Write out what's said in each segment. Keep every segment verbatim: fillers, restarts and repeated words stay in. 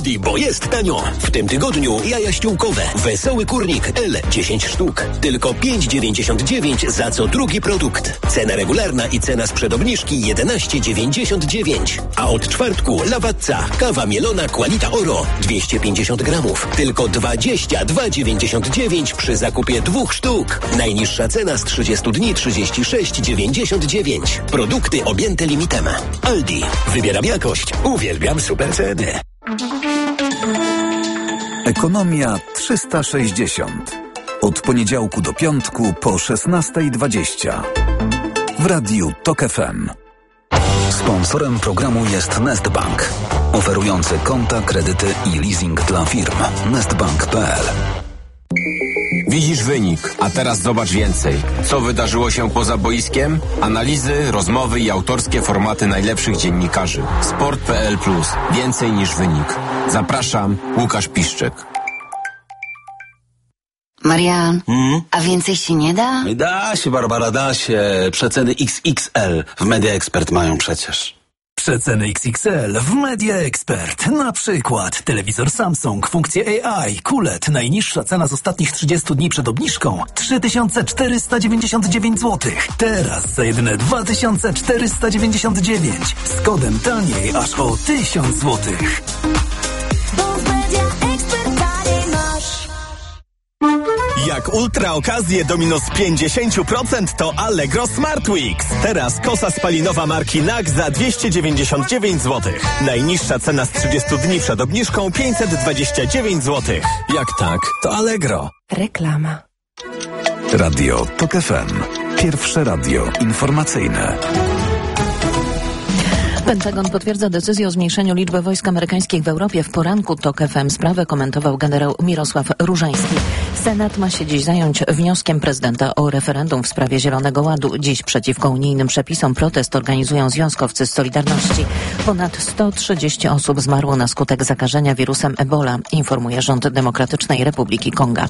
Bo jest tanio. W tym tygodniu jaja ściółkowe. Wesoły kurnik L dziesięć sztuk. Tylko pięć dziewięćdziesiąt dziewięć za co drugi produkt. Cena regularna i cena sprzed obniżki jedenaście dziewięćdziesiąt dziewięć. A od czwartku Lawazza kawa mielona Qualita Oro dwieście pięćdziesiąt gramów. Tylko dwadzieścia dwa dziewięćdziesiąt dziewięć przy zakupie dwóch sztuk. Najniższa cena z trzydziestu dni trzydzieści sześć dziewięćdziesiąt dziewięć. Produkty objęte limitem. Aldi. Wybieram jakość. Uwielbiam super ceny. Ekonomia trzysta sześćdziesiąt. Od poniedziałku do piątku po szesnasta dwadzieścia. W Radiu Tok F M. Sponsorem programu jest Nestbank, oferujący konta, kredyty i leasing dla firm. nestbank kropka p l. Widzisz wynik, a teraz zobacz więcej. Co wydarzyło się poza boiskiem? Analizy, rozmowy i autorskie formaty najlepszych dziennikarzy. sport kropka p l plus. Więcej niż wynik. Zapraszam, Łukasz Piszczek. Marian, hmm? a więcej się nie da? Da się, Barbara, da się. Przeceny X X L w Media Expert mają przecież. Przeceny X X L w Media Expert. Na przykład telewizor Samsung, funkcje A I, Q L E D. Najniższa cena z ostatnich trzydziestu dni przed obniżką trzy tysiące czterysta dziewięćdziesiąt dziewięć złotych. Teraz za jedyne dwa tysiące czterysta dziewięćdziesiąt dziewięć. Z kodem taniej aż o tysiąc złotych. Jak ultra okazje do minus pięćdziesiąt procent to Allegro Smart Weeks. Teraz kosa spalinowa marki N A K za dwieście dziewięćdziesiąt dziewięć złotych. Najniższa cena z trzydziestu dni przed obniżką pięćset dwadzieścia dziewięć złotych. Jak tak, to Allegro. Reklama. Radio Tok F M. Pierwsze radio informacyjne. Pentagon potwierdza decyzję o zmniejszeniu liczby wojsk amerykańskich w Europie. W poranku Tok F M sprawę komentował generał Mirosław Różański. Senat ma się dziś zająć wnioskiem prezydenta o referendum w sprawie Zielonego Ładu. Dziś przeciwko unijnym przepisom protest organizują związkowcy z Solidarności. Ponad sto trzydzieści osób zmarło na skutek zakażenia wirusem Ebola, informuje rząd Demokratycznej Republiki Konga.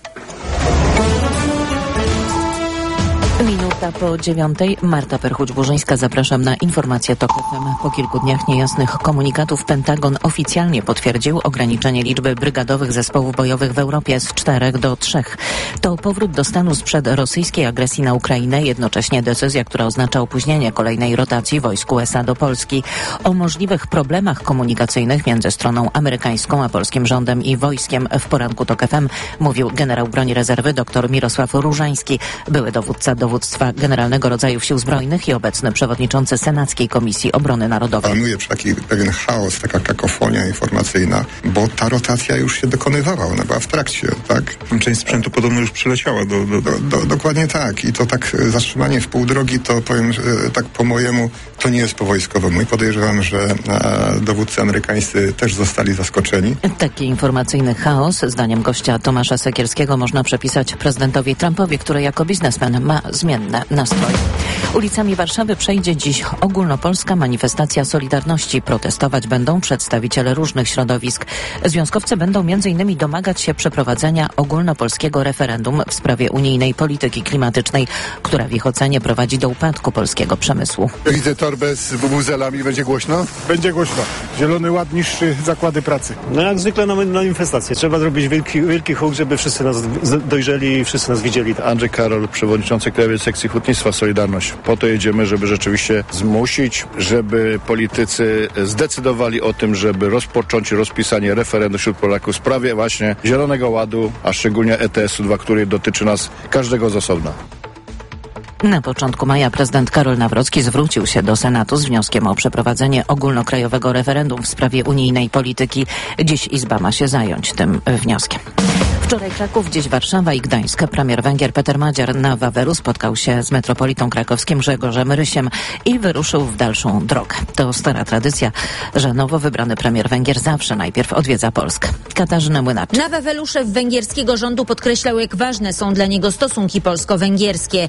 Minuta po dziewiątej. Marta Perchuć-Burzyńska, zapraszam na informację Tok F M. Po kilku dniach niejasnych komunikatów Pentagon oficjalnie potwierdził ograniczenie liczby brygadowych zespołów bojowych w Europie z czterech do trzech. To powrót do stanu sprzed rosyjskiej agresji na Ukrainę, jednocześnie decyzja, która oznacza opóźnienie kolejnej rotacji wojsk U S A do Polski. O możliwych problemach komunikacyjnych między stroną amerykańską a polskim rządem i wojskiem w poranku Tok F M mówił generał broni rezerwy dr Mirosław Różański, były dowódca dowództwa Generalnego Rodzajów Sił Zbrojnych i obecny przewodniczący Senackiej Komisji Obrony Narodowej. Panuje taki pewien chaos, taka kakofonia informacyjna, bo ta rotacja już się dokonywała, ona była w trakcie, tak? Część sprzętu podobno już przyleciała do... do, do... do dokładnie tak. I to tak zatrzymanie w pół drogi, to powiem tak po mojemu, to nie jest po wojskowemu. I podejrzewam, że e, dowódcy amerykańscy też zostali zaskoczeni. Taki informacyjny chaos, zdaniem gościa Tomasza Sekierskiego, można przypisać prezydentowi Trumpowi, który jako biznesmen ma zmienne nastroje. Ulicami Warszawy przejdzie dziś ogólnopolska manifestacja Solidarności. Protestować będą przedstawiciele różnych środowisk. Związkowcy będą między innymi domagać się przeprowadzenia ogólnopolskiego referendum w sprawie unijnej polityki klimatycznej, która w ich ocenie prowadzi do upadku polskiego przemysłu. Widzę torbę z bubuzelami. Będzie głośno? Będzie głośno. Zielony Ład niszczy zakłady pracy. No jak zwykle na manifestację. Trzeba zrobić wielki, wielki huk, żeby wszyscy nas dojrzeli i wszyscy nas widzieli. Andrzej Karol, przewodniczący Krajowej Sekcji Hutnictwa Solidarność. Po to jedziemy, żeby rzeczywiście zmusić, żeby politycy zdecydowali o tym, żeby rozpocząć rozpisanie referendum wśród Polaków w sprawie właśnie Zielonego Ładu, a szczególnie E T S u dwa, który dotyczy nas każdego z osobna. Na początku maja prezydent Karol Nawrocki zwrócił się do Senatu z wnioskiem o przeprowadzenie ogólnokrajowego referendum w sprawie unijnej polityki. Dziś Izba ma się zająć tym wnioskiem. Wczoraj Kraków, dziś Warszawa i Gdańsk. Premier Węgier Peter Madziar na Wawelu spotkał się z metropolitą krakowskim Grzegorzem Rysiem i wyruszył w dalszą drogę. To stara tradycja, że nowo wybrany premier Węgier zawsze najpierw odwiedza Polskę. Katarzyna Młynarczyk. Na Wawelu szef węgierskiego rządu podkreślał, jak ważne są dla niego stosunki polsko-węgierskie.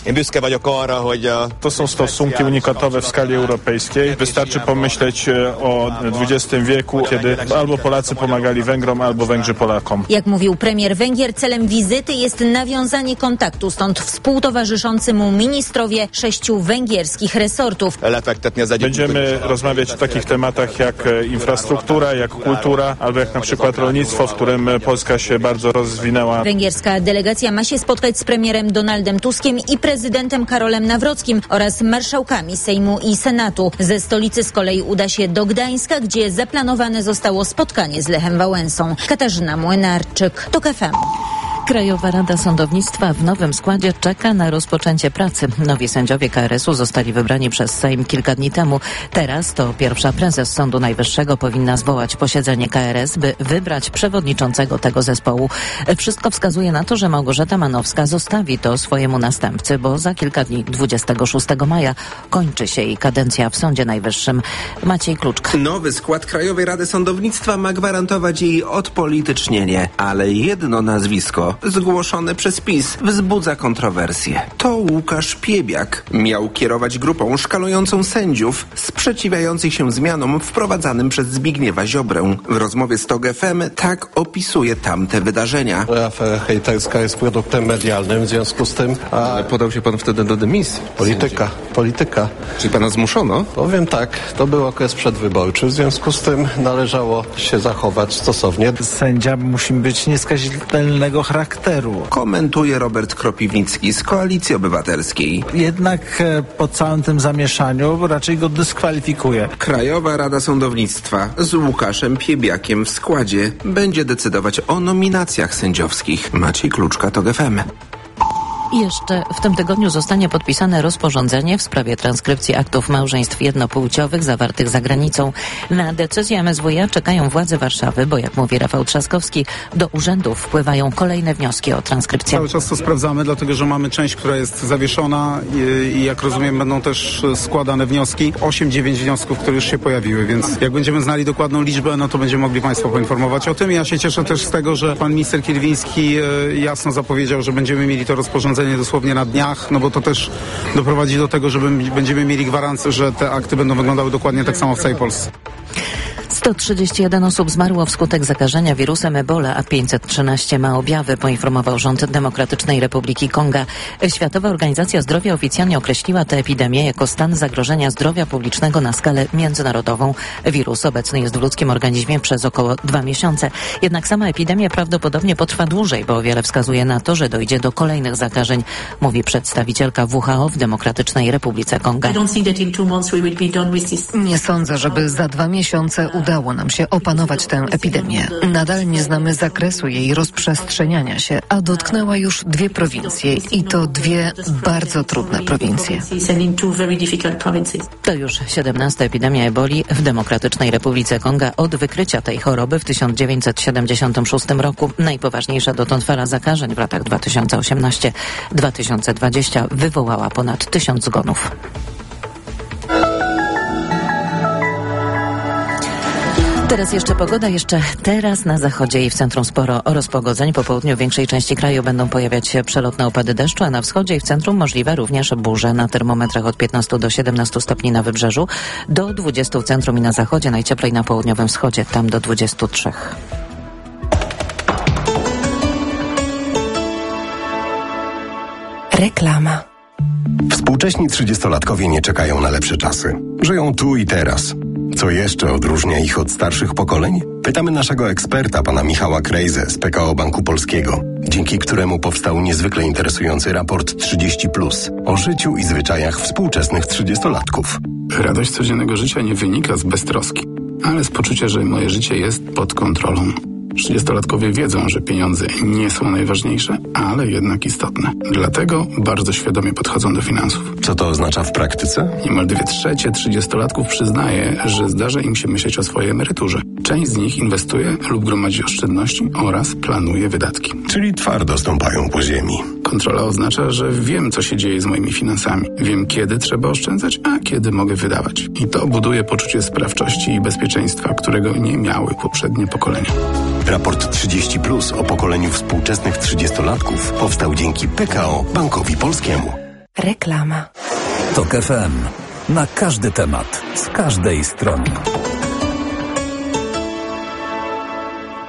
To są stosunki unikatowe w skali europejskiej. Wystarczy pomyśleć o dwudziestym wieku, kiedy albo Polacy pomagali Węgrom, albo Węgrzy Polakom. Jak mówił premier Węgier, Węgier celem wizyty jest nawiązanie kontaktu, stąd współtowarzyszący mu ministrowie sześciu węgierskich resortów. Będziemy rozmawiać o takich tematach jak infrastruktura, jak kultura, albo jak na przykład rolnictwo, w którym Polska się bardzo rozwinęła. Węgierska delegacja ma się spotkać z premierem Donaldem Tuskiem i prezydentem Karolem Nawrockim oraz marszałkami Sejmu i Senatu. Ze stolicy z kolei uda się do Gdańska, gdzie zaplanowane zostało spotkanie z Lechem Wałęsą. Katarzyna Młynarczyk, TOK F M. Krajowa Rada Sądownictwa w nowym składzie czeka na rozpoczęcie pracy. Nowi sędziowie K R S-u zostali wybrani przez Sejm kilka dni temu. Teraz to pierwsza prezes Sądu Najwyższego powinna zwołać posiedzenie K R S, by wybrać przewodniczącego tego zespołu. Wszystko wskazuje na to, że Małgorzata Manowska zostawi to swojemu następcy, bo za kilka dni, dwudziestego szóstego maja, kończy się jej kadencja w Sądzie Najwyższym. Maciej Kluczka. Nowy skład Krajowej Rady Sądownictwa ma gwarantować jej odpolitycznienie, ale jedno nazwisko zgłoszone przez PiS wzbudza kontrowersje. To Łukasz Piebiak. Miał kierować grupą szkalującą sędziów sprzeciwiających się zmianom wprowadzanym przez Zbigniewa Ziobrę. W rozmowie z TOK F M tak opisuje tamte wydarzenia. Afera hejterska jest produktem medialnym, w związku z tym... A... Ale podał się pan wtedy do dymisji. Polityka, polityka. Czy pana zmuszono? Powiem tak, to był okres przedwyborczy, w związku z tym należało się zachować stosownie. Sędzia musi być nieskazitelnego charakteru. Komentuje Robert Kropiwnicki z Koalicji Obywatelskiej. Jednak po całym tym zamieszaniu raczej go dyskwalifikuje. Krajowa Rada Sądownictwa z Łukaszem Piebiakiem w składzie będzie decydować o nominacjach sędziowskich. Maciej Kluczka, TOK F M. Jeszcze w tym tygodniu zostanie podpisane rozporządzenie w sprawie transkrypcji aktów małżeństw jednopłciowych zawartych za granicą. Na decyzję M S W iA czekają władze Warszawy, bo jak mówi Rafał Trzaskowski, do urzędów wpływają kolejne wnioski o transkrypcję. Cały czas to sprawdzamy, dlatego że mamy część, która jest zawieszona i, i jak rozumiem będą też składane wnioski. osiem dziewięć wniosków, które już się pojawiły, więc jak będziemy znali dokładną liczbę, no to będziemy mogli Państwa poinformować o tym. Ja się cieszę też z tego, że pan minister Kierwiński jasno zapowiedział, że będziemy mieli to rozporządzenie dosłownie na dniach, no bo to też doprowadzi do tego, że będziemy mieli gwarancję, że te akty będą wyglądały dokładnie tak samo w całej Polsce. sto trzydzieści jeden osób zmarło wskutek zakażenia wirusem Ebola, a pięćset trzynaście ma objawy, poinformował rząd Demokratycznej Republiki Konga. Światowa Organizacja Zdrowia oficjalnie określiła tę epidemię jako stan zagrożenia zdrowia publicznego na skalę międzynarodową. Wirus obecny jest w ludzkim organizmie przez około dwa miesiące. Jednak sama epidemia prawdopodobnie potrwa dłużej, bo wiele wskazuje na to, że dojdzie do kolejnych zakażeń, mówi przedstawicielka W H O w Demokratycznej Republice Konga. Nie sądzę, żeby za dwa miesiące udało nam się opanować tę epidemię. Nadal nie znamy zakresu jej rozprzestrzeniania się, a dotknęła już dwie prowincje i to dwie bardzo trudne prowincje. To już siedemnasta epidemia eboli w Demokratycznej Republice Konga od wykrycia tej choroby w tysiąc dziewięćset siedemdziesiątym szóstym roku. Najpoważniejsza dotąd fala zakażeń w latach dwa tysiące osiemnasty do dwa tysiące dwudziestego wywołała ponad tysiąc zgonów. Teraz jeszcze pogoda, jeszcze teraz na zachodzie i w centrum sporo rozpogodzeń. Po południu w większej części kraju będą pojawiać się przelotne opady deszczu, a na wschodzie i w centrum możliwe również burze na termometrach od piętnastu do siedemnastu stopni na wybrzeżu, do dwudziestu w centrum i na zachodzie, najcieplej na południowym wschodzie, tam do dwudziestu trzech. Reklama. Współcześni trzydziestolatkowie nie czekają na lepsze czasy. Żyją tu i teraz. Co jeszcze odróżnia ich od starszych pokoleń? Pytamy naszego eksperta, pana Michała Krejzę z P K O Banku Polskiego, dzięki któremu powstał niezwykle interesujący raport trzydzieści plus o życiu i zwyczajach współczesnych trzydziestolatków. Radość codziennego życia nie wynika z beztroski, ale z poczucia, że moje życie jest pod kontrolą. trzydziestolatkowie wiedzą, że pieniądze nie są najważniejsze, ale jednak istotne. Dlatego bardzo świadomie podchodzą do finansów. Co to oznacza w praktyce? Niemal dwie trzecie trzydziestolatków przyznaje, że zdarza im się myśleć o swojej emeryturze. Część z nich inwestuje lub gromadzi oszczędności oraz planuje wydatki. Czyli twardo stąpają po ziemi. Kontrola oznacza, że wiem, co się dzieje z moimi finansami. Wiem, kiedy trzeba oszczędzać, a kiedy mogę wydawać. I to buduje poczucie sprawczości i bezpieczeństwa, którego nie miały poprzednie pokolenia. Raport trzydzieści plus o pokoleniu współczesnych trzydziestolatków powstał dzięki P K O Bankowi Polskiemu. Reklama. TOK F M. Na każdy temat, z każdej strony.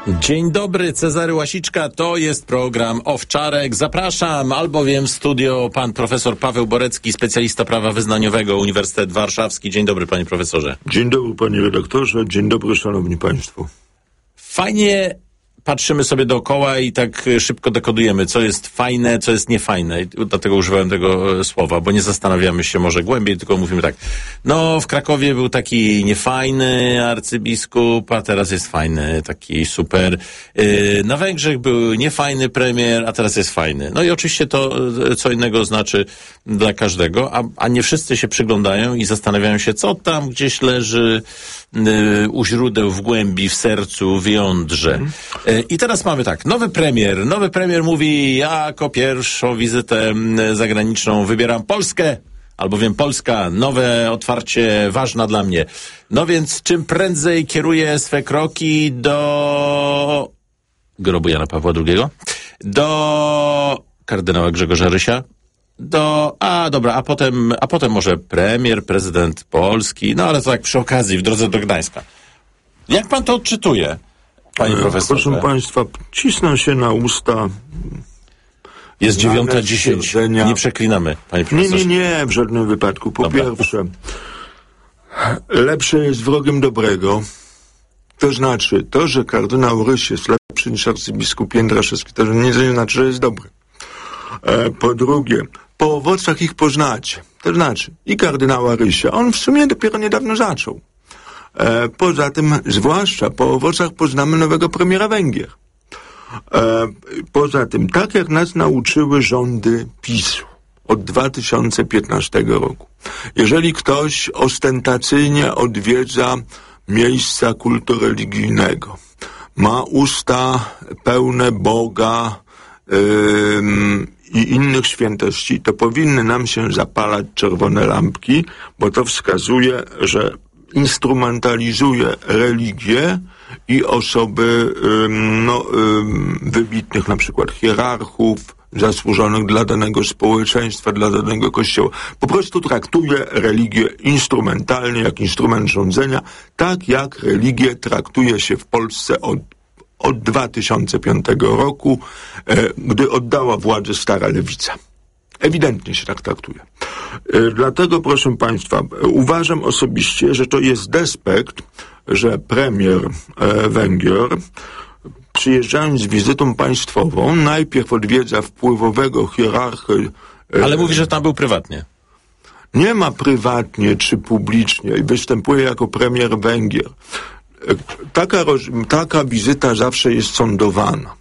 Dzień dobry, Cezary Łasiczka, to jest program Owczarek. Zapraszam, albowiem w studio pan profesor Paweł Borecki, specjalista prawa wyznaniowego, Uniwersytet Warszawski. Dzień dobry, panie profesorze. Dzień dobry, panie redaktorze, dzień dobry, szanowni państwo. Fajnie patrzymy sobie dookoła i tak szybko dekodujemy, co jest fajne, co jest niefajne. I dlatego używałem tego słowa, bo nie zastanawiamy się może głębiej, tylko mówimy tak. No, w Krakowie był taki niefajny arcybiskup, a teraz jest fajny, taki super. Na Węgrzech był niefajny premier, a teraz jest fajny. No i oczywiście to co innego znaczy dla każdego, a, a nie wszyscy się przyglądają i zastanawiają się, co tam gdzieś leży u źródeł, w głębi, w sercu, w jądrze. I teraz mamy tak, nowy premier, nowy premier mówi, ja jako pierwszą wizytę zagraniczną wybieram Polskę, albowiem Polska, nowe otwarcie, ważna dla mnie. No więc czym prędzej kieruję swe kroki do grobu Jana Pawła drugiego, do kardynała Grzegorza Rysia, do, a dobra, a potem, a potem może premier, prezydent Polski, no ale to tak przy okazji, w drodze do Gdańska. Jak pan to odczytuje, panie profesorze? Proszę państwa, cisną się na usta. Jest dziewiąta dziesięć. Nie przeklinamy, panie profesorze. Nie, nie, nie, w żadnym wypadku. Po Dobra. pierwsze, lepsze jest wrogiem dobrego. To znaczy, to, że kardynał Ryś jest lepszy niż arcybiskup Jędraszewski, to nie znaczy, że jest dobry. E, po drugie, po owocach ich poznacie. To znaczy, i kardynała Rysia, on w sumie dopiero niedawno zaczął. E, poza tym, zwłaszcza po owocach poznamy nowego premiera Węgier. E, poza tym, tak jak nas nauczyły rządy PiSu od dwa tysiące piętnastego roku. Jeżeli ktoś ostentacyjnie odwiedza miejsca kultu religijnego, ma usta pełne Boga yy, i innych świętości, to powinny nam się zapalać czerwone lampki, bo to wskazuje, że instrumentalizuje religię i osoby ym, no, ym, wybitnych, na przykład hierarchów, zasłużonych dla danego społeczeństwa, dla danego kościoła. Po prostu traktuje religię instrumentalnie, jak instrument rządzenia, tak jak religię traktuje się w Polsce od, od dwa tysiące piątego roku, e, gdy oddała władzę stara lewica. Ewidentnie się tak traktuje. E, dlatego, proszę państwa, uważam osobiście, że to jest despekt, że premier e, Węgier, przyjeżdżając z wizytą państwową, najpierw odwiedza wpływowego hierarchę. E, Ale mówi, że tam był prywatnie. Nie ma prywatnie czy publicznie i występuje jako premier Węgier. E, taka, roz, taka wizyta zawsze jest sądowana.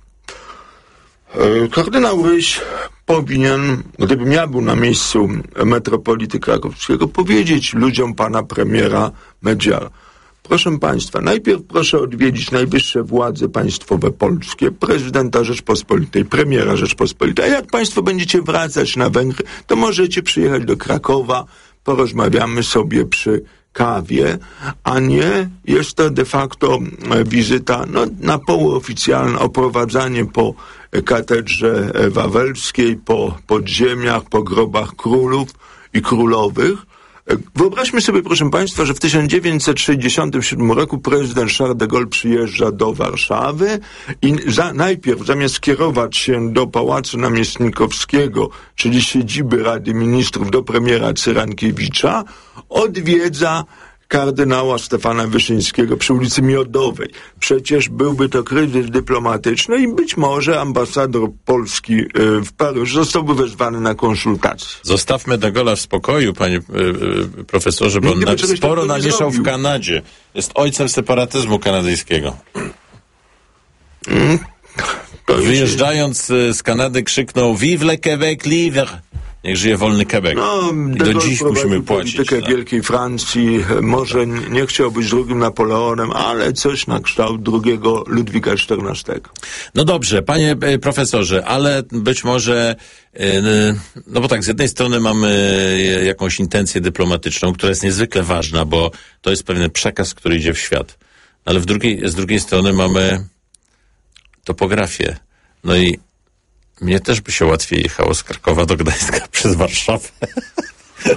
E, kardynał Ryś powinien, gdybym ja był na miejscu metropolity krakowskiego, powiedzieć ludziom pana premiera medialnie. Proszę państwa, najpierw proszę odwiedzić najwyższe władze państwowe polskie, prezydenta Rzeczpospolitej, premiera Rzeczpospolitej. A jak państwo będziecie wracać na Węgry, to możecie przyjechać do Krakowa, porozmawiamy sobie przy kawie, a nie jest to de facto wizyta no, na półoficjalne, oprowadzanie po katedrze wawelskiej, po podziemiach, po grobach królów i królowych. Wyobraźmy sobie, proszę państwa, że w tysiąc dziewięćset sześćdziesiątym siódmym roku prezydent Charles de Gaulle przyjeżdża do Warszawy i za, najpierw zamiast kierować się do Pałacu Namiestnikowskiego, czyli siedziby Rady Ministrów, do premiera Cyrankiewicza, odwiedza kardynała Stefana Wyszyńskiego przy ulicy Miodowej. Przecież byłby to kryzys dyplomatyczny i być może ambasador Polski w Paryżu zostałby wezwany na konsultacje. Zostawmy de Gaulle'a w spokoju, panie yy, profesorze, bo on na, sporo namieszał w Kanadzie. Jest ojcem separatyzmu kanadyjskiego. Mm, Wyjeżdżając z Kanady krzyknął Vive le Québec libre! Niech żyje wolny Quebec. No, I do dziś musimy płacić. Politykę tak. Wielkiej Francji, może nie chciał być drugim Napoleonem, ale coś na kształt drugiego Ludwika czternastego. No dobrze, panie profesorze, ale być może, no bo tak, z jednej strony mamy jakąś intencję dyplomatyczną, która jest niezwykle ważna, bo to jest pewien przekaz, który idzie w świat. Ale w drugiej, z drugiej strony mamy topografię. No i mnie też by się łatwiej jechało z Krakowa do Gdańska przez Warszawę.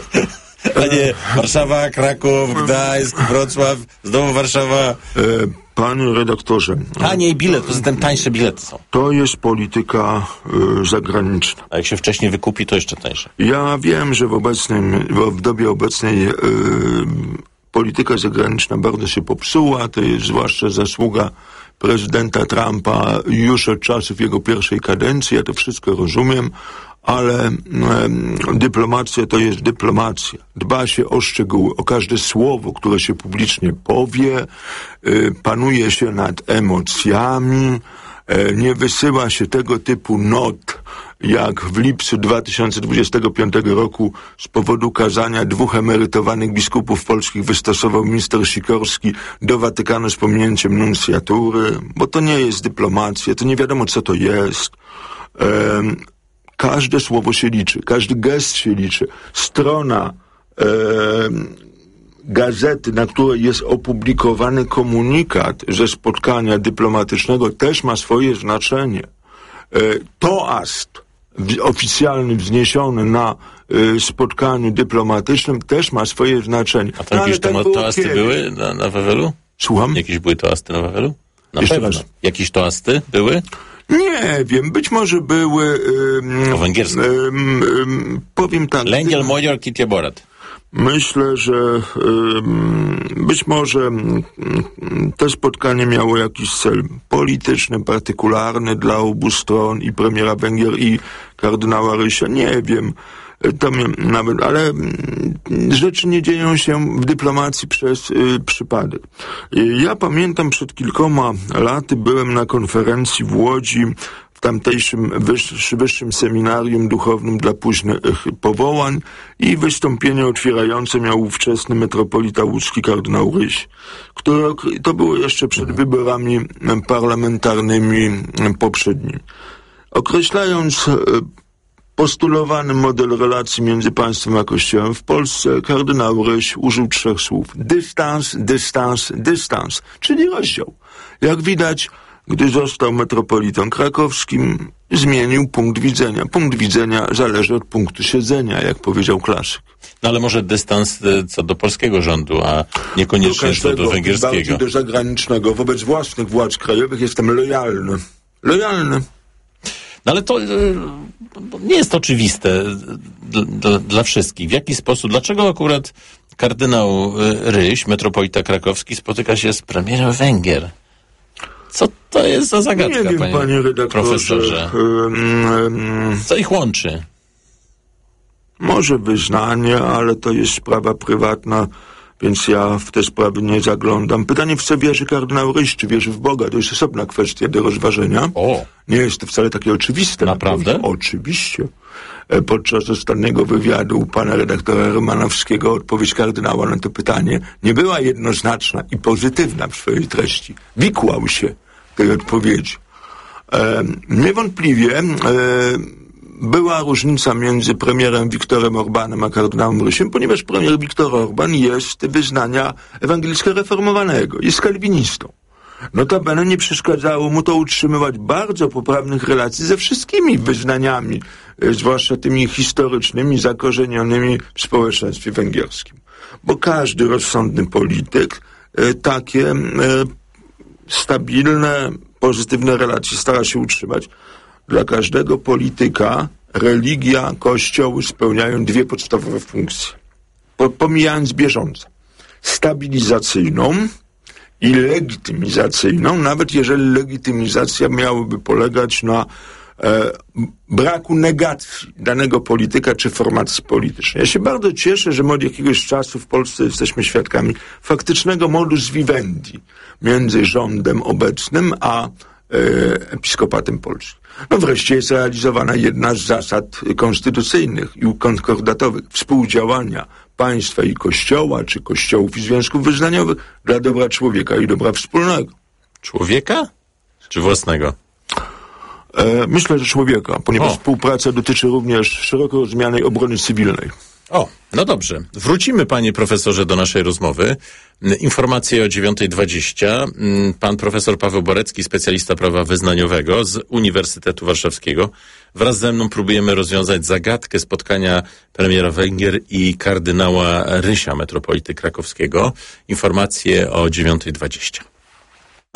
A nie Warszawa, Kraków, Gdańsk, Wrocław, znowu Warszawa. Panie redaktorze. Taniej bilet, poza tym tańsze bilety są. To jest polityka y, zagraniczna. A jak się wcześniej wykupi, to jeszcze tańsze. Ja wiem, że w obecnym, w dobie obecnej y, polityka zagraniczna bardzo się popsuła. To jest zwłaszcza zasługa prezydenta Trumpa już od czasów jego pierwszej kadencji. Ja to wszystko rozumiem. Ale e, dyplomacja to jest dyplomacja. Dba się o szczegóły, o każde słowo, które się publicznie powie, e, panuje się nad emocjami, e, nie wysyła się tego typu not, jak w lipcu dwa tysiące dwudziestego piątego roku z powodu kazania dwóch emerytowanych biskupów polskich wystosował minister Sikorski do Watykanu z pominięciem nuncjatury, bo to nie jest dyplomacja, to nie wiadomo co to jest. E, Każde słowo się liczy, każdy gest się liczy. Strona e, gazety, na której jest opublikowany komunikat ze spotkania dyplomatycznego, też ma swoje znaczenie. E, toast w, oficjalny wzniesiony na e, spotkaniu dyplomatycznym też ma swoje znaczenie. A tam no, jakieś tam toasty kiedy? były na, na Wawelu? Słucham? Jakieś były toasty na Wawelu? Na Jeszcze pewno. raz. Jakieś toasty były? Nie wiem, być może były... Um, po węgiersku. Um, um, powiem tak... Lęgiel Mojor Kitieborat. Myślę, że um, być może um, to spotkanie miało jakiś cel polityczny, partykularny dla obu stron, i premiera Węgier, i kardynała Rysia. Nie wiem. To nawet, ale rzeczy nie dzieją się w dyplomacji przez y, przypadek. Ja pamiętam, przed kilkoma laty byłem na konferencji w Łodzi, w tamtejszym wyższym, wyższym seminarium duchownym dla późnych powołań, i wystąpienie otwierające miał ówczesny metropolita łódzki kardynał Ryś, które to było jeszcze przed wyborami parlamentarnymi poprzednimi. Określając postulowany model relacji między państwem a Kościołem w Polsce, kardynał Ryś użył trzech słów. Dystans, dystans, dystans, czyli rozdział. Jak widać, gdy został metropolitą krakowskim, zmienił punkt widzenia. Punkt widzenia zależy od punktu siedzenia, jak powiedział klasyk. No ale może dystans co do polskiego rządu, a niekoniecznie do, do węgierskiego. Bardziej do zagranicznego. Wobec własnych władz krajowych jestem lojalny. Lojalny. No ale to nie jest oczywiste dla, dla wszystkich. W jaki sposób, dlaczego akurat kardynał Ryś, metropolita krakowski, spotyka się z premierem Węgier? Co to jest za zagadka, nie wiem, panie, panie redaktorze, profesorze? Um, Co ich łączy? Może wyznanie, ale to jest sprawa prywatna, więc ja w te sprawy nie zaglądam. Pytanie, w co wierzy kardynał Ryś, czy wierzy w Boga? To jest osobna kwestia do rozważenia. O. Nie jest to wcale takie oczywiste. Naprawdę? Oczywiście. Podczas ostatniego wywiadu u pana redaktora Romanowskiego odpowiedź kardynała na to pytanie nie była jednoznaczna i pozytywna w swojej treści. Wikłał się tej odpowiedzi. E, niewątpliwie e, była różnica między premierem Viktorem Orbanem a kardynałem Rysiem, ponieważ premier Viktor Orban jest wyznania ewangelicko-reformowanego, jest kalwinistą. Notabene nie przeszkadzało mu to utrzymywać bardzo poprawnych relacji ze wszystkimi wyznaniami, zwłaszcza tymi historycznymi, zakorzenionymi w społeczeństwie węgierskim. Bo każdy rozsądny polityk e, takie e, stabilne, pozytywne relacje stara się utrzymać. Dla każdego polityka religia, kościoły spełniają dwie podstawowe funkcje. Po, pomijając bieżące. Stabilizacyjną i legitymizacyjną, nawet jeżeli legitymizacja miałaby polegać na e, braku negacji danego polityka czy formacji politycznej. Ja się bardzo cieszę, że my od jakiegoś czasu w Polsce jesteśmy świadkami faktycznego modus vivendi między rządem obecnym a e, episkopatem polskim. No wreszcie jest realizowana jedna z zasad konstytucyjnych i konkordatowych współdziałania państwa i kościoła, czy kościołów i związków wyznaniowych dla dobra człowieka i dobra wspólnego. Człowieka? Czy własnego? E, myślę, że człowieka, ponieważ o. współpraca dotyczy również szeroko rozumianej obrony cywilnej. O, no dobrze. Wrócimy, panie profesorze, do naszej rozmowy. Informacje o dziewiąta dwadzieścia. Pan profesor Paweł Borecki, specjalista prawa wyznaniowego z Uniwersytetu Warszawskiego. Wraz ze mną próbujemy rozwiązać zagadkę spotkania premiera Węgier i kardynała Rysia, metropolity krakowskiego. Informacje o dziewiąta dwadzieścia.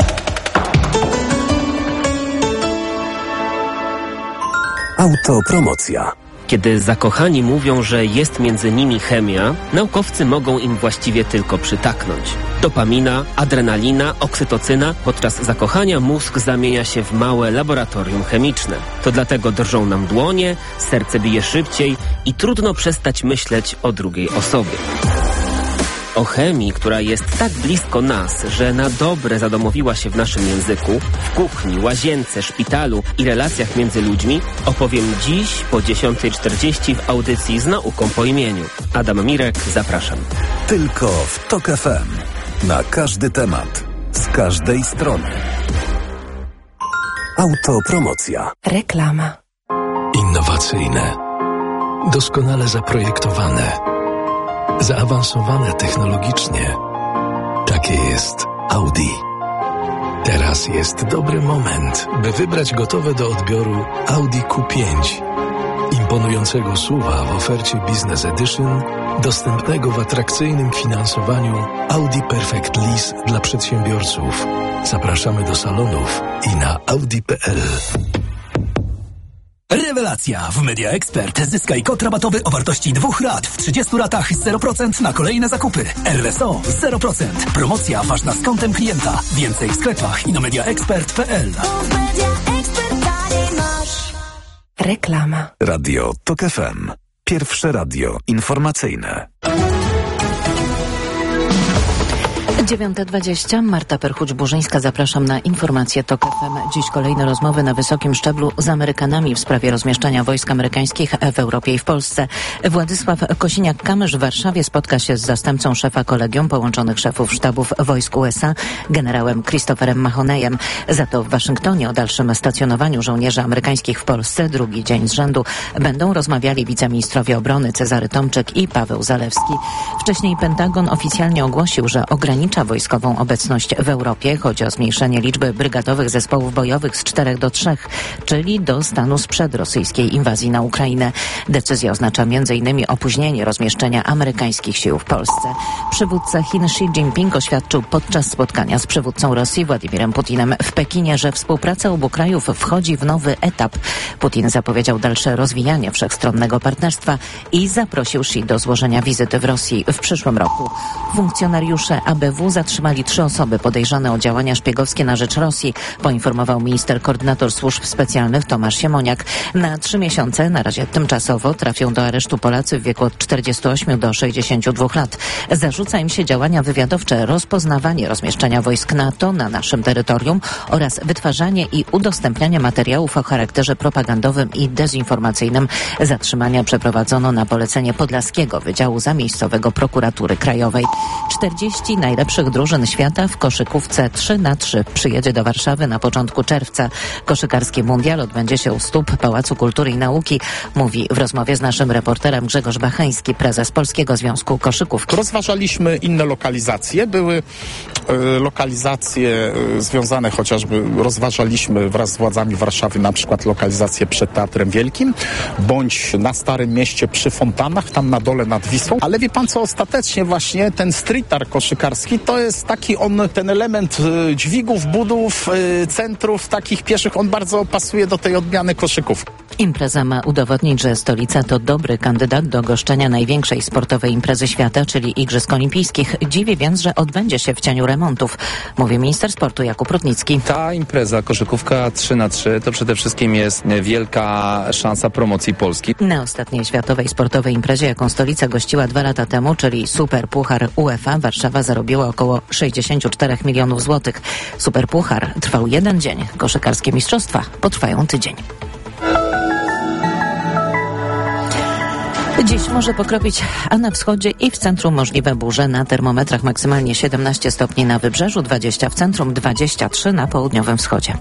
Autopromocja. Kiedy zakochani mówią, że jest między nimi chemia, naukowcy mogą im właściwie tylko przytaknąć. Dopamina, adrenalina, oksytocyna. Podczas zakochania mózg zamienia się w małe laboratorium chemiczne. To dlatego drżą nam dłonie, serce bije szybciej i trudno przestać myśleć o drugiej osobie. O chemii, która jest tak blisko nas, że na dobre zadomowiła się w naszym języku, w kuchni, łazience, szpitalu i relacjach między ludźmi, opowiem dziś po dziesiątej czterdzieści w audycji Z nauką po imieniu. Adam Mirek, zapraszam. Tylko w TOK F M. Na każdy temat. Z każdej strony. Autopromocja. Reklama. Innowacyjne. Doskonale zaprojektowane. Zaawansowane technologicznie. Takie jest Audi. Teraz jest dobry moment, by wybrać gotowe do odbioru Audi Q pięć. Imponującego S U V-a w ofercie Business Edition, dostępnego w atrakcyjnym finansowaniu Audi Perfect Lease dla przedsiębiorców. Zapraszamy do salonów i na audi kropka p l. Rewelacja! W Media Expert zyskaj kod rabatowy o wartości dwóch rat w trzydziestu ratach zero procent na kolejne zakupy. R S O zero procent. Promocja ważna z kontem klienta. Więcej w sklepach i na media expert kropka p l. Reklama. Radio TOK F M. Pierwsze radio informacyjne. dziewiąta dwadzieścia. Marta Perchuć-Burzyńska, zapraszam na informacje TOK F M. Dziś kolejne rozmowy na wysokim szczeblu z Amerykanami w sprawie rozmieszczania wojsk amerykańskich w Europie i w Polsce. Władysław Kosiniak-Kamysz w Warszawie spotka się z zastępcą szefa Kolegium Połączonych Szefów Sztabów Wojsk U S A, generałem Christopherem Mahoneyem. Za to w Waszyngtonie o dalszym stacjonowaniu żołnierzy amerykańskich w Polsce drugi dzień z rzędu będą rozmawiali wiceministrowie obrony Cezary Tomczyk i Paweł Zalewski. Wcześniej Pentagon oficjalnie ogłosił, że ogranicza wojskową obecność w Europie. Chodzi o zmniejszenie liczby brygadowych zespołów bojowych z czterech do trzech, czyli do stanu sprzed rosyjskiej inwazji na Ukrainę. Decyzja oznacza między innymi opóźnienie rozmieszczenia amerykańskich sił w Polsce. Przywódca Chin Xi Jinping oświadczył podczas spotkania z przywódcą Rosji Władimirem Putinem w Pekinie, że współpraca obu krajów wchodzi w nowy etap. Putin zapowiedział dalsze rozwijanie wszechstronnego partnerstwa i zaprosił Xi do złożenia wizyty w Rosji w przyszłym roku. Funkcjonariusze A B W zatrzymali trzy osoby podejrzane o działania szpiegowskie na rzecz Rosji, poinformował minister koordynator służb specjalnych Tomasz Siemoniak. Na trzy miesiące, na razie tymczasowo, trafią do aresztu Polacy w wieku od czterdziestu ośmiu do sześćdziesięciu dwóch lat. Zarzuca im się działania wywiadowcze, rozpoznawanie rozmieszczenia wojsk NATO na naszym terytorium oraz wytwarzanie i udostępnianie materiałów o charakterze propagandowym i dezinformacyjnym. Zatrzymania przeprowadzono na polecenie Podlaskiego Wydziału Zamiejscowego Prokuratury Krajowej. czterdzieści najlepszych drużyn świata w koszykówce trzy na trzy przyjedzie do Warszawy na początku czerwca. Koszykarski mundial odbędzie się u stóp Pałacu Kultury i Nauki, mówi w rozmowie z naszym reporterem Grzegorz Bachański, prezes Polskiego Związku Koszykówki. Rozważaliśmy inne lokalizacje. Były e, lokalizacje e, związane chociażby, rozważaliśmy wraz z władzami Warszawy na przykład lokalizację przed Teatrem Wielkim, bądź na Starym Mieście przy fontannach, tam na dole nad Wisłą. Ale wie pan co, ostatecznie właśnie ten street art koszykarski to jest taki on, ten element y, dźwigów, budów, y, centrów takich pieszych, on bardzo pasuje do tej odmiany koszykówki. Impreza ma udowodnić, że stolica to dobry kandydat do goszczenia największej sportowej imprezy świata, czyli Igrzysk Olimpijskich. Dziwi więc, że odbędzie się w cieniu remontów, mówi minister sportu Jakub Rutnicki. Ta impreza koszykówka trzy na trzy to przede wszystkim jest wielka szansa promocji Polski. Na ostatniej światowej sportowej imprezie, jaką stolica gościła dwa lata temu, czyli Super Puchar U E F A, Warszawa zarobiła około sześćdziesiąt cztery milionów złotych. Super Puchar trwał jeden dzień. Koszykarskie mistrzostwa potrwają tydzień. Dziś może pokropić, a na wschodzie i w centrum możliwe burze. Na termometrach maksymalnie siedemnaście stopni na wybrzeżu, dwadzieścia w centrum, dwadzieścia trzy na południowym wschodzie.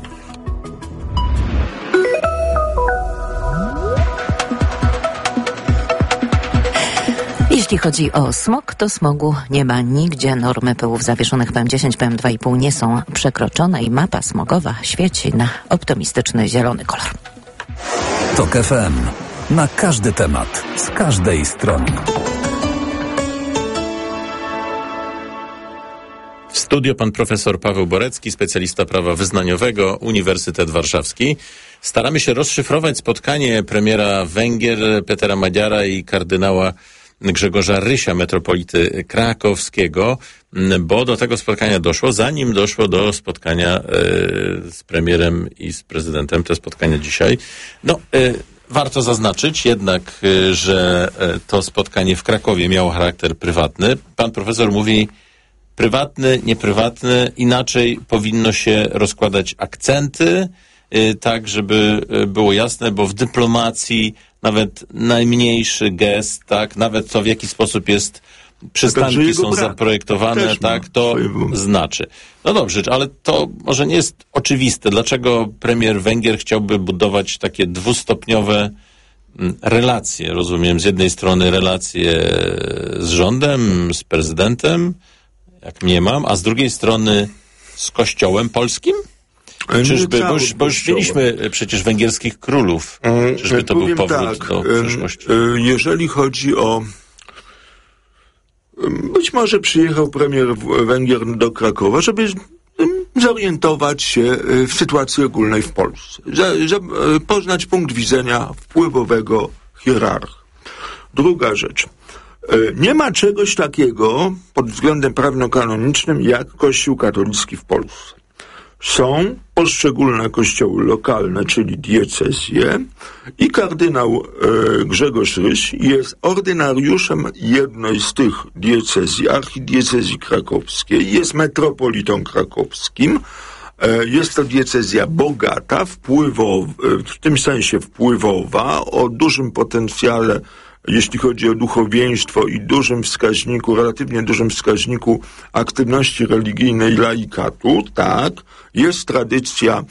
Jeśli chodzi o smog, to smogu nie ma nigdzie. Normy pyłów zawieszonych P M dziesięć, P M dwa i pół nie są przekroczone i mapa smogowa świeci na optymistyczny zielony kolor. TOK F M. Na każdy temat, z każdej strony. studio pan profesor Paweł Borecki, specjalista prawa wyznaniowego, Uniwersytet Warszawski. Staramy się rozszyfrować spotkanie premiera Węgier Petera Magyara i kardynała Grzegorza Rysia, metropolity krakowskiego, bo do tego spotkania doszło, zanim doszło do spotkania e, z premierem i z prezydentem, te spotkania dzisiaj. No, e, warto zaznaczyć jednak, e, że e, to spotkanie w Krakowie miało charakter prywatny. Pan profesor mówi prywatny, nieprywatny, inaczej powinno się rozkładać akcenty, e, tak żeby było jasne, bo w dyplomacji nawet najmniejszy gest, tak, nawet to w jaki sposób jest, przystanki są zaprojektowane, tak, to znaczy. No dobrze, ale to może nie jest oczywiste. Dlaczego premier Węgier chciałby budować takie dwustopniowe relacje? Rozumiem, z jednej strony relacje z rządem, z prezydentem, jak mniemam, a z drugiej strony z Kościołem polskim? Czyżby, bo już, bo już mieliśmy przecież węgierskich królów. Czyżby to był powrót tak, do przyszłości? Jeżeli chodzi o... Być może przyjechał premier Węgier do Krakowa, żeby zorientować się w sytuacji ogólnej w Polsce. Żeby poznać punkt widzenia wpływowego hierarcha. Druga rzecz. Nie ma czegoś takiego pod względem prawnokanonicznym jak Kościół katolicki w Polsce. Są poszczególne kościoły lokalne, czyli diecezje, i kardynał e, Grzegorz Ryś jest ordynariuszem jednej z tych diecezji, archidiecezji krakowskiej, jest metropolitą krakowskim. E, jest to diecezja bogata, wpływowa, w tym sensie wpływowa, o dużym potencjale, jeśli chodzi o duchowieństwo i dużym wskaźniku, relatywnie dużym wskaźniku aktywności religijnej laikatu, tak, jest tradycja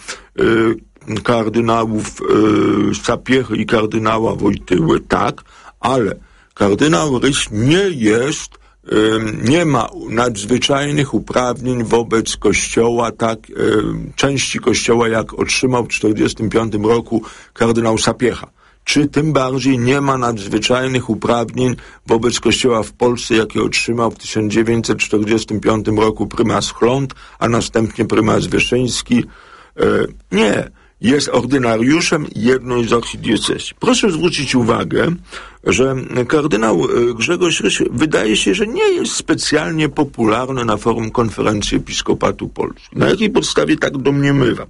y, kardynałów y, Sapiechy i kardynała Wojtyły, tak, ale kardynał Ryś nie jest, y, nie ma nadzwyczajnych uprawnień wobec Kościoła, tak, y, części Kościoła, jak otrzymał w czterdziestym piątym roku kardynał Sapiecha. Czy tym bardziej nie ma nadzwyczajnych uprawnień wobec Kościoła w Polsce, jakie otrzymał w tysiąc dziewięćset czterdziestym piątym roku prymas Chląd, a następnie prymas Wyszyński? E, nie. Jest ordynariuszem jednej z archidiecezji. Proszę zwrócić uwagę, że kardynał Grzegorz Ryś wydaje się, że nie jest specjalnie popularny na forum Konferencji Episkopatu Polski. Na jakiej podstawie tak domniemywam?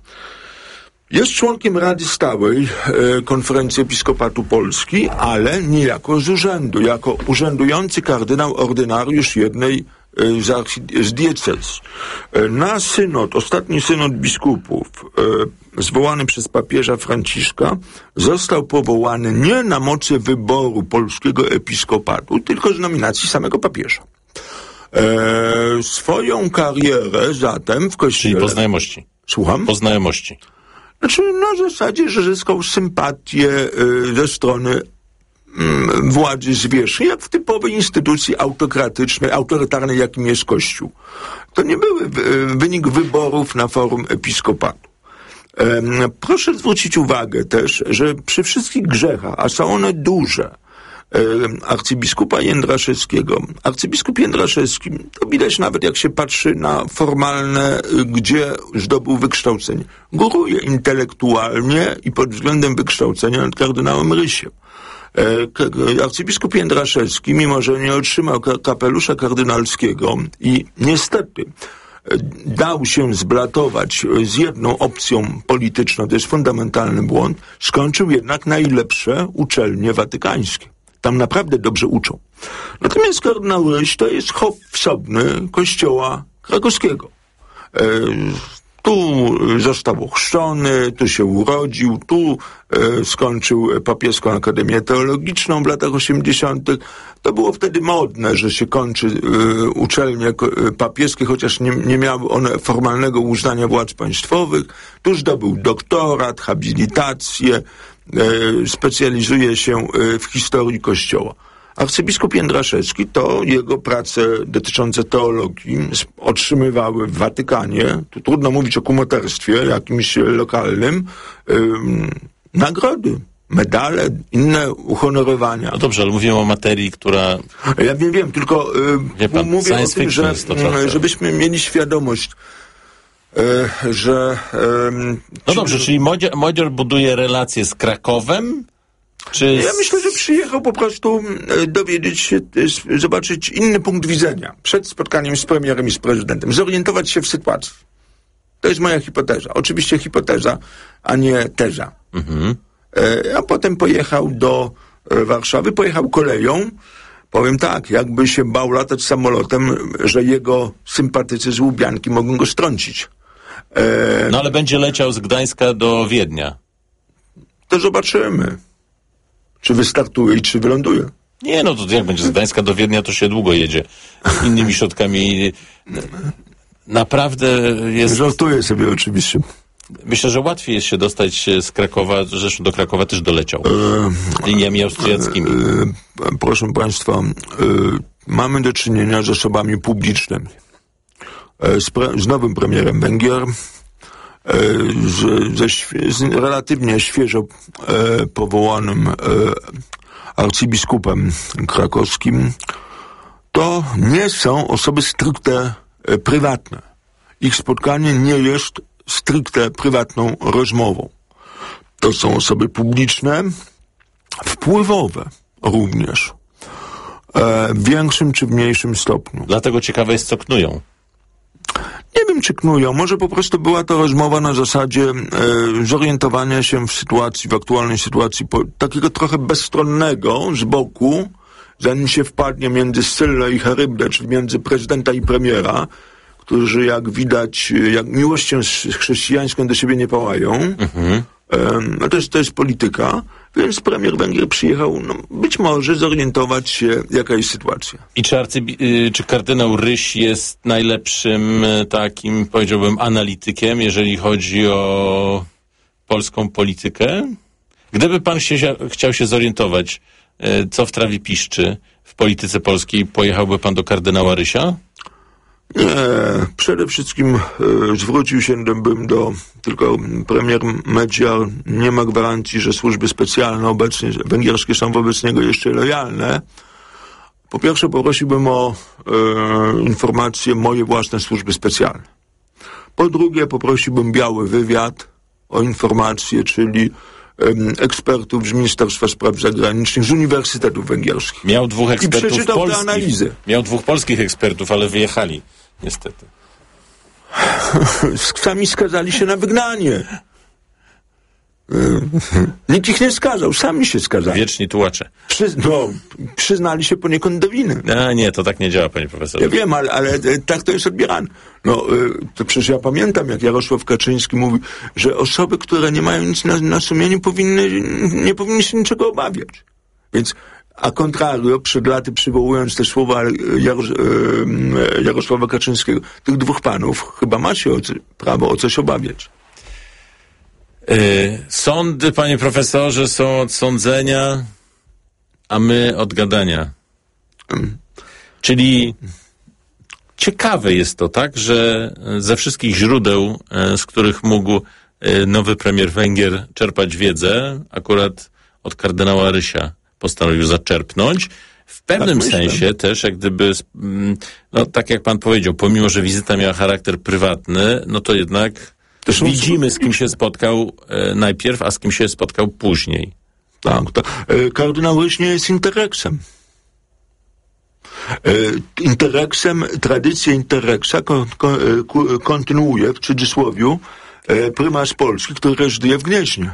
Jest członkiem Rady Stałej e, Konferencji Episkopatu Polski, ale niejako z urzędu, jako urzędujący kardynał ordynariusz jednej e, z, archi- z diecezji. E, na synod, ostatni synod biskupów, e, zwołany przez papieża Franciszka, został powołany nie na mocy wyboru polskiego episkopatu, tylko z nominacji samego papieża. E, swoją karierę zatem w Kościele... Czyli po znajomości. Słucham? Po znajomości. Znaczy, na zasadzie, że zyskał sympatię y, ze strony y, władzy zwierzchnej, jak w typowej instytucji autokratycznej, autorytarnej, jakim jest Kościół. To nie były y, wynik wyborów na forum episkopatu. Y, proszę zwrócić uwagę też, że przy wszystkich grzechach, a są one duże, arcybiskupa Jędraszewskiego. Arcybiskup Jędraszewski, to widać nawet jak się patrzy na formalne, gdzie zdobył wykształcenie. Góruje intelektualnie i pod względem wykształcenia nad kardynałem Rysiem. Arcybiskup Jędraszewski, mimo że nie otrzymał kapelusza kardynalskiego i niestety dał się zblatować z jedną opcją polityczną, to jest fundamentalny błąd, skończył jednak najlepsze uczelnie watykańskie. Tam naprawdę dobrze uczą. Natomiast kardynał Ryś to jest chłop wsobny Kościoła krakowskiego. E, tu został ochrzczony, tu się urodził, tu e, skończył Papieską Akademię Teologiczną w latach osiemdziesiątych. To było wtedy modne, że się kończy e, uczelnie papieskie, chociaż nie, nie miały one formalnego uznania władz państwowych. Tu zdobył doktorat, habilitację, specjalizuje się w historii Kościoła. Arcybiskup Jędraszewski to jego prace dotyczące teologii otrzymywały w Watykanie, tu trudno mówić o kumoterstwie jakimś lokalnym, ym, nagrody. medale, inne uhonorowania. No dobrze, ale mówimy o materii, która... Ja wiem, wiem, tylko y, pan, mówię o tym, że, żebyśmy mieli świadomość, y, że... Y, no dobrze, czyli Modzior, Modzior buduje relacje z Krakowem? Czy... Ja myślę, że przyjechał po prostu y, dowiedzieć się, y, zobaczyć inny punkt widzenia przed spotkaniem z premierem i z prezydentem, zorientować się w sytuacji. To jest moja hipoteza. Oczywiście hipoteza, a nie teza. Mhm. A potem pojechał do Warszawy, pojechał koleją. Powiem tak, jakby się bał latać samolotem, że jego sympatycy z Łubianki mogą go strącić. E... No ale będzie leciał z Gdańska do Wiednia. To zobaczymy, czy wystartuje i czy wyląduje. Nie, no to jak będzie z Gdańska do Wiednia, to się długo jedzie. Innymi środkami. Naprawdę jest... Żartuję sobie oczywiście. Myślę, że łatwiej jest się dostać z Krakowa, zresztą do Krakowa też doleciał, e, liniami austriackimi. E, e, proszę Państwa, e, mamy do czynienia z osobami publicznymi. E, z, pre, z nowym premierem Węgier, e, z, ze świe, z relatywnie świeżo e, powołanym e, arcybiskupem krakowskim. To nie są osoby stricte e, prywatne. Ich spotkanie nie jest stricte prywatną rozmową. To są osoby publiczne, wpływowe również, e, w większym czy w mniejszym stopniu. Dlatego ciekawe jest, co knują. Nie wiem, czy knują. Może po prostu była to rozmowa na zasadzie e, zorientowania się w sytuacji, w aktualnej sytuacji, po, takiego trochę bezstronnego z boku, zanim się wpadnie między Scyllę i Charybdę, czyli między prezydenta i premiera, którzy jak widać, jak miłością chrześcijańską do siebie nie pałają. Mhm. Um, no to jest, to jest polityka, więc premier Węgier przyjechał, no, być może zorientować się, jaka jest sytuacja. I czy, arcybi- czy kardynał Ryś jest najlepszym takim, powiedziałbym, analitykiem, jeżeli chodzi o polską politykę? Gdyby pan się, chciał się zorientować, co w trawie piszczy w polityce polskiej, pojechałby pan do kardynała Rysia? Nie, przede wszystkim e, zwrócił się bym do, tylko premier Medziar nie ma gwarancji, że służby specjalne obecnie, węgierskie są wobec niego jeszcze lojalne. Po pierwsze poprosiłbym o e, informacje moje własne służby specjalne. Po drugie poprosiłbym biały wywiad o informacje, czyli e, ekspertów z Ministerstwa Spraw Zagranicznych, z uniwersytetów węgierskich. Miał dwóch ekspertów I przeczytał polskich. te analizy. Miał dwóch polskich ekspertów, ale wyjechali. Niestety. Sami skazali się na wygnanie. Nikt ich nie skazał, sami się skazali. Wieczni tułacze. Przy, no, przyznali się poniekąd do winy. A nie, to tak nie działa, panie profesorze. Ja wiem, ale, ale tak to jest odbierane. No, to przecież ja pamiętam, jak Jarosław Kaczyński mówi, że osoby, które nie mają nic na, na sumieniu, powinny, nie powinny się niczego obawiać. Więc a contrario, przed laty przywołując te słowa Jaros- Jarosława Kaczyńskiego, tych dwóch panów chyba ma się o, prawo o coś obawiać. Yy, sądy, panie profesorze, są od sądzenia, a my od gadania. Hmm. Czyli ciekawe jest to, tak, że ze wszystkich źródeł, z których mógł nowy premier Węgier czerpać wiedzę, akurat od kardynała Rysia postanowił zaczerpnąć. W pewnym tak sensie też, jak gdyby, no tak jak pan powiedział, pomimo że wizyta miała charakter prywatny, no to jednak też widzimy, z kim się spotkał e, najpierw, a z kim się spotkał później. Tak, tak. E, kardynał Ryś nie jest interreksem. E, interreksem, tradycję interreksa kon, kon, kon, kontynuuje, w cudzysłowiu, e, prymas Polski, który rezyduje w Gnieźnie.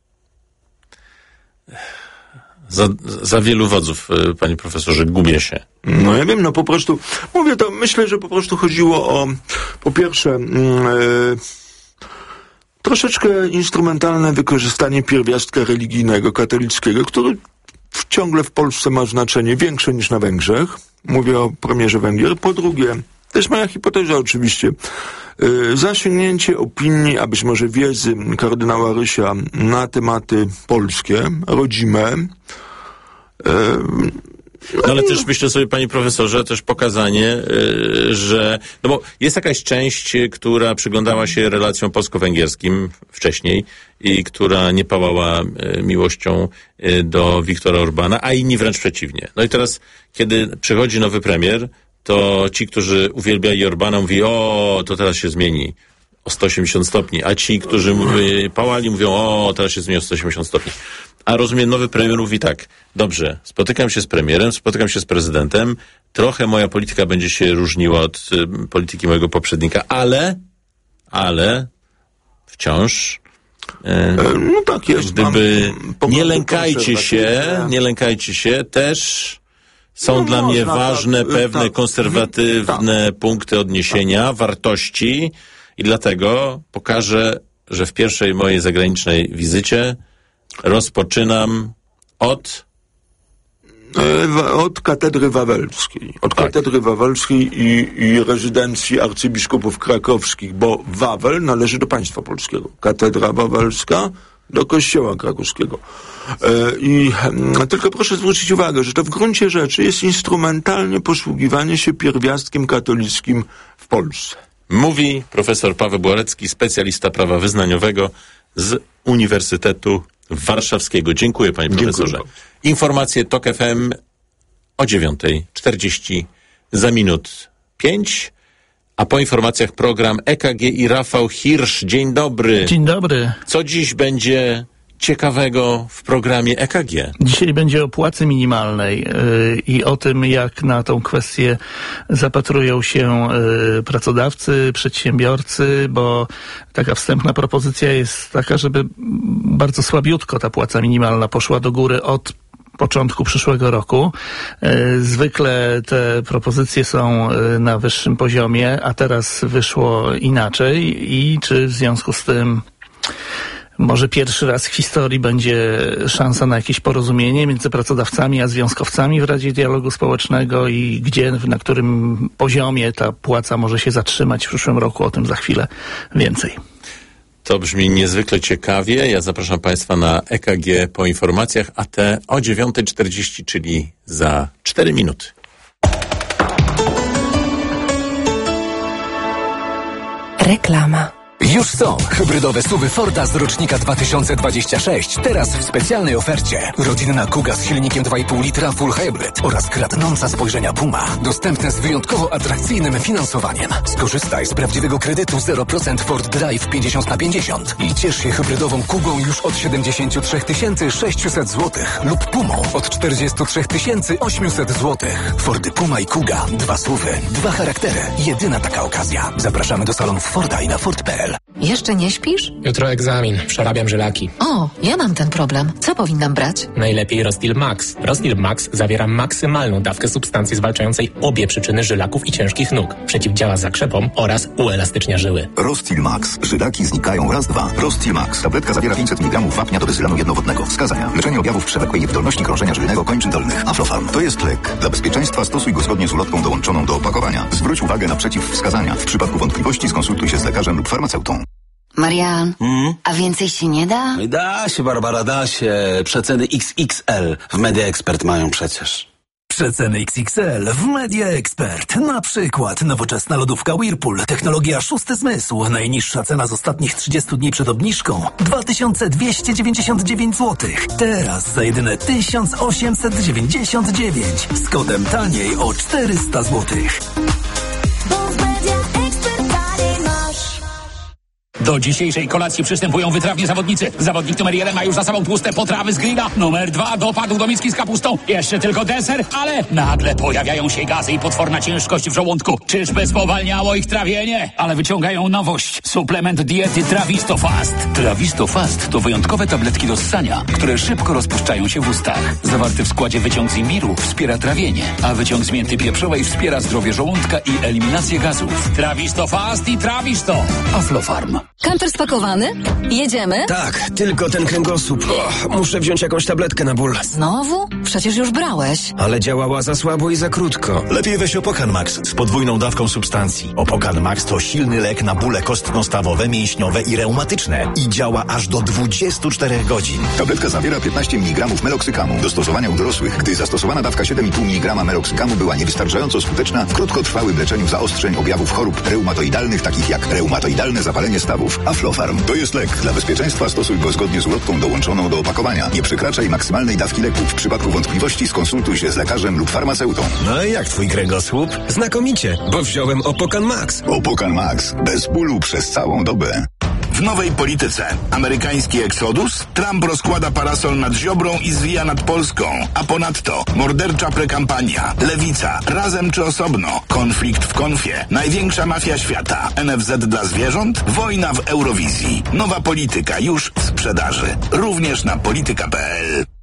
Za, za wielu wodzów, panie profesorze, gubię się. No ja wiem, no po prostu, mówię to, myślę, że po prostu chodziło o, po pierwsze, yy, troszeczkę instrumentalne wykorzystanie pierwiastka religijnego, katolickiego, który w, ciągle w Polsce ma znaczenie większe niż na Węgrzech. Mówię o premierze Węgier. Po drugie, to jest moja hipoteza oczywiście, yy, zasięgnięcie opinii, a być może wiedzy kardynała Rysia na tematy polskie, rodzime, yy, No ale też myślę sobie, panie profesorze, też pokazanie, yy, że, no bo jest jakaś część, która przyglądała się relacjom polsko-węgierskim wcześniej i która nie pałała yy, miłością yy, do Viktora Orbana, a inni wręcz przeciwnie. No i teraz, kiedy przychodzi nowy premier, to ci, którzy uwielbiali Orbana, mówi, o, to teraz się zmieni o sto osiemdziesiąt stopni, a ci, którzy mówi, pałali, mówią, o, teraz się zmieni o sto osiemdziesiąt stopni. A rozumiem, nowy premier mówi tak, dobrze, spotykam się z premierem, spotykam się z prezydentem, trochę moja polityka będzie się różniła od y, polityki mojego poprzednika, ale, ale wciąż e, no tak jest, gdyby mam, nie lękajcie się, nie lękajcie się, też są no, dla mnie ważne tak, pewne tak, konserwatywne tak. punkty odniesienia, wartości i dlatego pokażę, że w pierwszej mojej zagranicznej wizycie rozpoczynam od... Od katedry wawelskiej. Od tak. katedry wawelskiej i, i rezydencji arcybiskupów krakowskich, bo Wawel należy do państwa polskiego. Katedra wawelska do kościoła krakowskiego. E, I e, tylko proszę zwrócić uwagę, że to w gruncie rzeczy jest instrumentalnie posługiwanie się pierwiastkiem katolickim w Polsce. Mówi profesor Paweł Borecki, specjalista prawa wyznaniowego z Uniwersytetu Warszawskiego. Dziękuję, panie profesorze. Dziękuję. Informacje Tok F M o dziewiątej czterdzieści za minut pięć, a po informacjach program E K G i Rafał Hirsch. Dzień dobry. Dzień dobry. Co dziś będzie ciekawego w programie E K G? Dzisiaj będzie o płacy minimalnej yy, i o tym, jak na tą kwestię zapatrują się yy, pracodawcy, przedsiębiorcy, bo taka wstępna propozycja jest taka, żeby bardzo słabiutko ta płaca minimalna poszła do góry od początku przyszłego roku. Zwykle te propozycje są na wyższym poziomie, a teraz wyszło inaczej i czy w związku z tym może pierwszy raz w historii będzie szansa na jakieś porozumienie między pracodawcami a związkowcami w Radzie Dialogu Społecznego i gdzie, na którym poziomie ta płaca może się zatrzymać w przyszłym roku, o tym za chwilę więcej. To brzmi niezwykle ciekawie. Ja zapraszam państwa na E K G po informacjach, a te o dziewiątej czterdzieści, czyli za cztery minuty. Reklama. Już są hybrydowe suwy Forda z rocznika dwa tysiące dwudziestego szóstego. Teraz w specjalnej ofercie. Rodzinna Kuga z silnikiem dwa i pół litra Full Hybrid oraz kradnąca spojrzenia Puma. Dostępne z wyjątkowo atrakcyjnym finansowaniem. Skorzystaj z prawdziwego kredytu zero procent Ford Drive pięćdziesiąt na pięćdziesiąt i ciesz się hybrydową Kugą już od siedemdziesiąt trzy tysiące sześćset złotych lub Pumą od czterdzieści trzy tysiące osiemset złotych. Fordy Puma i Kuga. Dwa suwy, dwa charaktery. Jedyna taka okazja. Zapraszamy do salonów Forda i na Ford kropka p l. Jeszcze nie śpisz? Jutro egzamin. Przerabiam żylaki. O, ja mam ten problem. Co powinnam brać? Najlepiej Rostil Max. Rostil Max zawiera maksymalną dawkę substancji zwalczającej obie przyczyny żylaków i ciężkich nóg. Przeciwdziała zakrzepom oraz uelastycznia żyły. Rostil Max. Żylaki znikają raz, dwa. Rostil Max. Tabletka zawiera pięćset miligramów wapnia do dysylanu jednowodnego. Wskazania. Leczenie objawów przewlekłej niewydolności krążenia żylnego kończyn dolnych. Aflofarm. To jest lek. Dla bezpieczeństwa stosuj go zgodnie z ulotką dołączoną do opakowania. Zwróć uwagę na przeciwwskazania. W przypadku wątpliwości skonsultuj się z lekarzem lub farmaceutą. Marian, Hmm? a więcej się nie da? Da się, Barbara, da się. Przeceny X X L w Media Expert mają przecież. Przeceny X X L w Media Expert. Na przykład nowoczesna lodówka Whirlpool, technologia szósty zmysł. Najniższa cena z ostatnich trzydziestu dni przed obniżką dwa tysiące dwieście dziewięćdziesiąt dziewięć złotych. Teraz za jedyne tysiąc osiemset dziewięćdziesiąt dziewięć. Z kodem taniej o czterysta złotych. Do dzisiejszej kolacji przystępują wytrawni zawodnicy. Zawodnik numer jeden ma już za sobą tłuste potrawy z grilla. Numer dwa dopadł do miski z kapustą. Jeszcze tylko deser, ale nagle pojawiają się gazy i potworna ciężkość w żołądku. Czyżby spowalniało ich trawienie? Ale wyciągają nowość. Suplement diety Trawisto Fast. Trawisto Fast to wyjątkowe tabletki do ssania, które szybko rozpuszczają się w ustach. Zawarty w składzie wyciąg z imbiru wspiera trawienie, a wyciąg z mięty pieprzowej wspiera zdrowie żołądka i eliminację gazów. Trawisto Fast i Trawisto. Aflofarm. Kamper spakowany? Jedziemy? Tak, tylko ten kręgosłup. O, muszę wziąć jakąś tabletkę na ból. Znowu? przecież już brałeś. Ale działała za słabo i za krótko. Lepiej weź Opokan Max z podwójną dawką substancji. Opokan Max to silny lek na bóle kostno-stawowe, mięśniowe i reumatyczne. I działa aż do dwudziestu czterech godzin. Tabletka zawiera piętnaście miligramów meloksykamu. Do stosowania u dorosłych, gdy zastosowana dawka siedem i pół miligrama meloksykamu była niewystarczająco skuteczna w krótkotrwałym leczeniu zaostrzeń objawów chorób reumatoidalnych, takich jak reumatoidalne zapalenie stawów. Aflofarm to jest lek. Dla bezpieczeństwa stosuj go zgodnie z ulotką dołączoną do opakowania. Nie przekraczaj maksymalnej dawki leku. W przypadku wątpliwości skonsultuj się z lekarzem lub farmaceutą. No i jak twój kręgosłup? Znakomicie, bo wziąłem Opokan Max. Opokan Max. Bez bólu przez całą dobę. W nowej polityce. Amerykański eksodus, Trump rozkłada parasol nad Ziobrą i zwija nad Polską. A ponadto mordercza prekampania, lewica, razem czy osobno, konflikt w konfie, największa mafia świata, N F Z dla zwierząt, wojna w Eurowizji. Nowa polityka już w sprzedaży. Również na polityka kropka p l.